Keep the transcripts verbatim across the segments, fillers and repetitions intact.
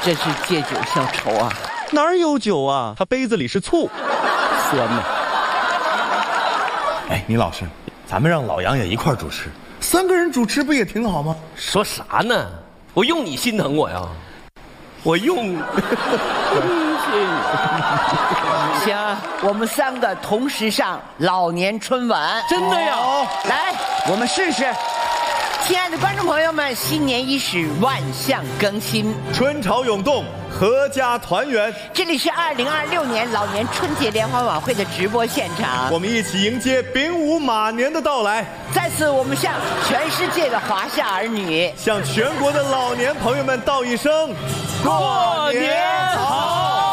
这是借酒消愁啊！ 哪儿有酒啊？他杯子里是醋，酸呢。 哎，倪老师，咱们让老杨也一块主持，三个人主持不也挺好吗？ 说啥呢？我用你心疼我呀？我用。 行，我们三个同时上老年春晚， 真的呀？ 来，我们试试。亲爱的观众朋友们，新年伊始，万象更新， 春潮涌动，阖家团圆。 这里是二零二六年老年春节联欢晚会的直播现场， 我们一起迎接丙午马年的到来。 在此，我们向全世界的华夏儿女， 向全国的老年朋友们道一声过年好。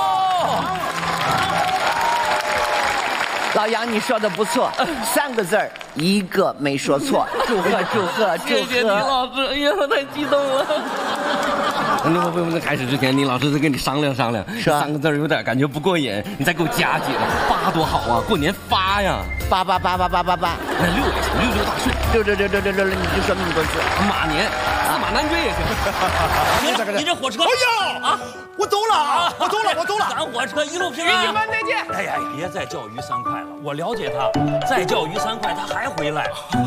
老杨，你说的不错，三个字儿一个没说错，祝贺祝贺祝贺！ 谢谢倪老师，哎呀，我太激动了。那我们开始之前，倪老师再跟你商量商量， 是吧？ 三个字有点感觉不过瘾，你再给我加几个，发多好啊！过年发呀， 八八八八八八八， 那六也行，六六大顺， 六六六六六六六，你就说那么多字。 马年，司马南追也行。您这您这火车， 哎呀啊！我走了啊！我走了，我走了。 赶火车一路平安。 于警官再见。哎呀，别再叫于三快了，我了解他，再叫于三快他还回来。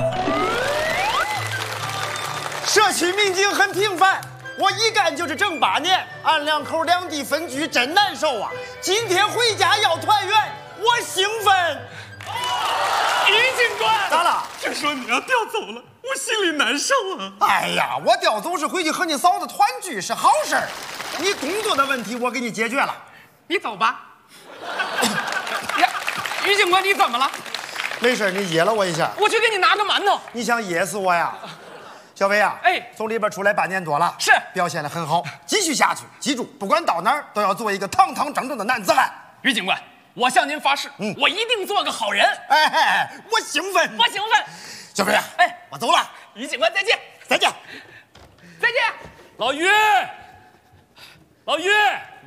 社区民警很平凡，我一干就是整八年，俺两口两地分居真难受啊！今天回家要团圆，我兴奋。 于警官， 咋了？ 听说你要调走了，我心里难受啊。 哎呀，我调走是回去和你嫂子团聚是好事儿，你工作的问题我给你解决了。 你走吧。呀，于警官，你怎么了？ 没事，你噎了我一下。 我去给你拿个馒头。 你想噎死我呀？小薇啊， 哎， 从里边出来半年多了， 是表现得很好，继续下去。记住，不管到哪儿都要做一个堂堂正正的男子汉。 于警官，我向您发誓， 嗯， 我一定做个好人。 哎哎，我兴奋， 我兴奋。 小薇啊， 哎， 我走了。 于警官再见， 再见， 再见。老于，老于。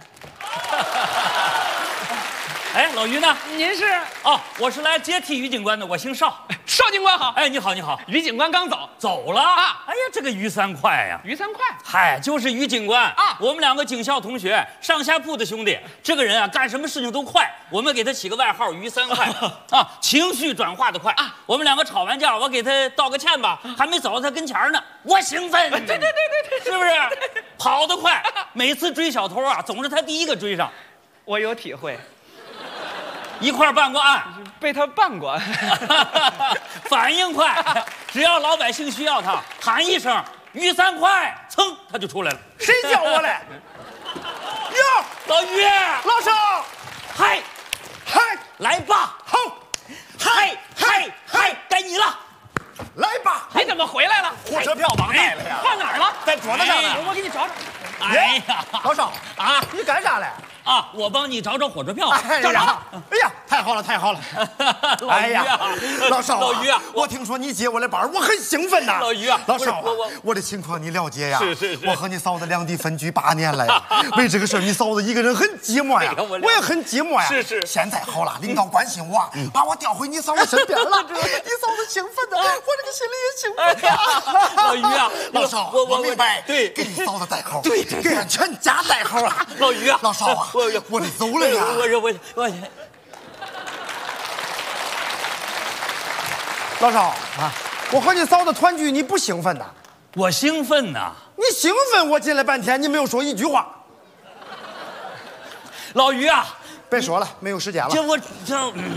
哎，老于呢？您是？哦，我是来接替于警官的，我姓邵。邵警官好。哎，你好，你好。于警官刚走，走了啊？哎呀，这个于三快呀，于三快，嗨，就是于警官啊。我们两个警校同学，上下铺的兄弟。这个人啊，干什么事情都快，我们给他起个外号于三快啊，情绪转化的快啊。我们两个吵完架，我给他道个歉吧，还没走到他跟前呢，我兴奋。对对对对对，是不是？跑得快，每次追小偷啊，总是他第一个追上。 我有体会。 一块办过案， 被他办过。 反应快，只要老百姓需要他，喊一声“于三快”，噌，他就出来了。 谁叫我来？哟， 老于， 老邵， 嗨， 嗨， 来吧， 好， 嗨嗨嗨，该你了， 来吧。 你怎么回来了？ 火车票忘带了呀， 放哪儿了？ 在桌子上呢。 我给你找找。哎呀， 老邵啊， 你干啥来？ 啊，我帮你找找火车票。 哎找着了。 哎呀，太好了，太好了！ 哎呀， 老邵， 老于啊， 我听说你接我的班，我很兴奋呐。 老于啊， 老邵， 我我我的情况你了解呀？ 是是是， 我和你嫂子两地分居八年了呀，为这个事儿，你嫂子一个人很寂寞呀，我也很寂寞呀。 是是， 现在好了，领导关心我，把我调回你嫂子身边了，你嫂子兴奋的，我这个心里也兴奋呀。 老于啊， 老邵， 我我明白， 对， 给你嫂子带口， 对， 给俺全家带口啊。 老于啊， 老邵啊， 我我得走了呀。 我我我我。 老邵啊，我和你嫂子团聚，你不兴奋呐？ 我兴奋呐！ 你兴奋，我进来半天，你没有说一句话。 老于啊， 别说了，没有时间了。 这我这，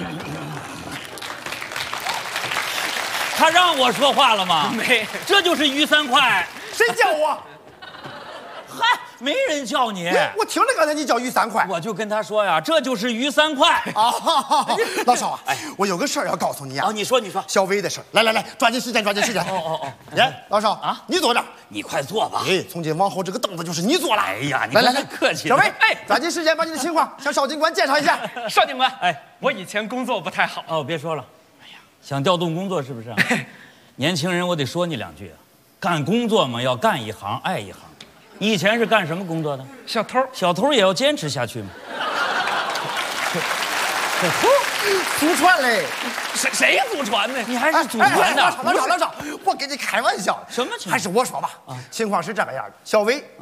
他让我说话了吗？ 没， 这就是于三快。 谁叫我？ 嗨，没人叫你。 我听着刚才你叫于三快， 我就跟他说呀，这就是于三快啊。老邵啊，哎，我有个事儿要告诉你啊。 啊，你说你说， 小薇的事儿。来来来，抓紧时间，抓紧时间。 哦哦哦， 来，老邵啊，你坐这儿， 你快坐吧。 哎，从今往后这个凳子就是你坐了。 哎呀，你来来来， 客气。 小薇，哎，抓紧时间把你的情况向邵警官介绍一下。 邵警官， 哎， 我以前工作不太好。 哦，别说了。哎呀，想调动工作是不是？年轻人，我得说你两句啊。干工作嘛，要干一行爱一行。你以前是干什么工作的？ 小偷， 小偷也要坚持下去嘛。 祖传嘞， 谁谁祖传呢？你还是祖传的？ 老邵，老邵，老邵，我跟你开玩笑。 什么情况？ 还是我说吧。情况是这个样的，小薇